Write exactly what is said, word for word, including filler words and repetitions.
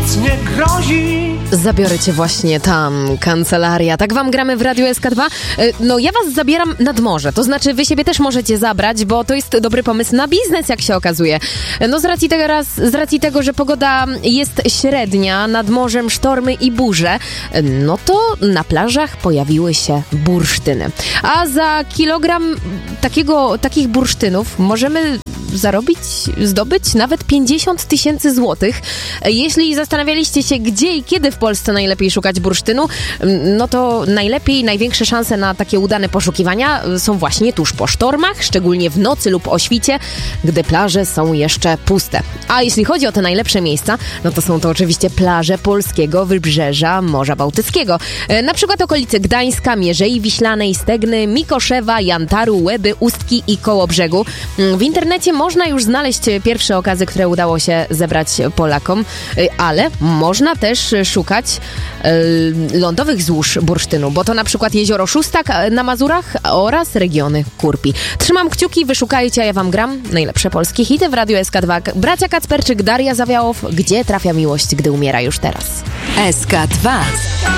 nic nie grozi. Zabiorę cię właśnie tam, kancelaria. Tak wam gramy w Radiu S K dwa. No ja was zabieram nad morze, to znaczy wy siebie też możecie zabrać, bo to jest dobry pomysł na biznes, jak się okazuje. No z racji tego, raz, z racji tego, że pogoda jest średnia, nad morzem sztormy i burze, no to na plażach pojawiły się bursztyny. A za kilogram takiego, takich bursztynów możemy zarobić, zdobyć nawet pięćdziesiąt tysięcy złotych. Jeśli zastanawialiście się, gdzie i kiedy w Polsce najlepiej szukać bursztynu, no to najlepiej, największe szanse na takie udane poszukiwania są właśnie tuż po sztormach, szczególnie w nocy lub o świcie, gdy plaże są jeszcze puste. A jeśli chodzi o te najlepsze miejsca, no to są to oczywiście plaże polskiego wybrzeża Morza Bałtyckiego. Na przykład okolice Gdańska, Mierzei Wiślanej, Stegny, Mikoszewa, Jantaru, Łeby, Ustki i Kołobrzegu. W internecie można już znaleźć pierwsze okazy, które udało się zebrać Polakom, ale można też szukać y, lądowych złóż bursztynu, bo to na przykład jezioro Szóstak na Mazurach oraz regiony Kurpi. Trzymam kciuki, wyszukajcie, a ja wam gram najlepsze polskie hity w Radiu S K dwa. Bracia Kacperczyk, Daria Zawiałow, Gdzie trafia miłość, gdy umiera już teraz. S K dwa.